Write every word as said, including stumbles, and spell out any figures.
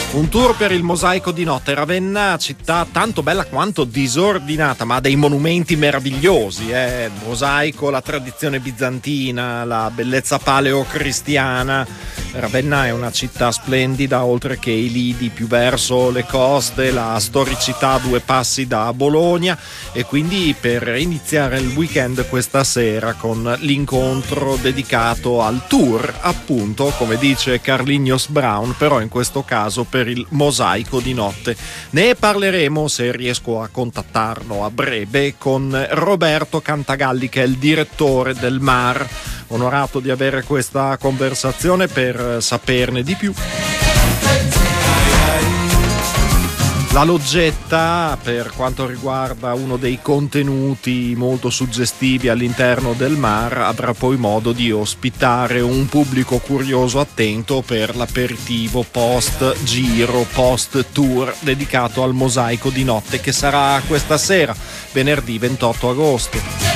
Un tour per il Mosaico di notte. Ravenna, città tanto bella quanto disordinata, ma ha dei monumenti meravigliosi. Eh? Il mosaico, la tradizione bizantina, la bellezza paleocristiana. Ravenna è una città splendida, oltre che i lidi più verso le coste, la storicità a due passi da Bologna, e quindi per iniziare il weekend questa sera con l'incontro dedicato al tour, appunto, come dice Carlinhos Brown, però in questo caso per il Mosaico di notte. Ne parleremo, se riesco a contattarlo a breve, con Roberto Cantagalli, che è il direttore del M A R. Onorato di avere questa conversazione per saperne di più. La loggetta, per quanto riguarda uno dei contenuti molto suggestivi all'interno del M A R, avrà poi modo di ospitare un pubblico curioso attento per l'aperitivo post giro, post tour dedicato al Mosaico di notte, che sarà questa sera, venerdì ventotto agosto.